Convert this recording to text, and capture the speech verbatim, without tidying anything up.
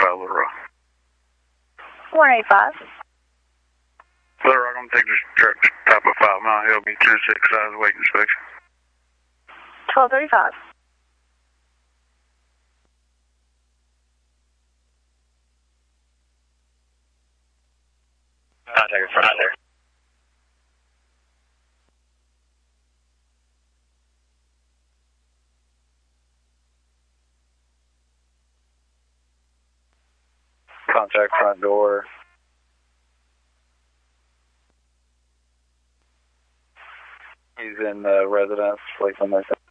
five, Little Rock. one eighty-five. Little Rock, I'm going to take this truck to top of five Mile Hill, be two six size weight inspection. twelve thirty-five. Contact front door. Contact front door. He's in the residence, sleeping there.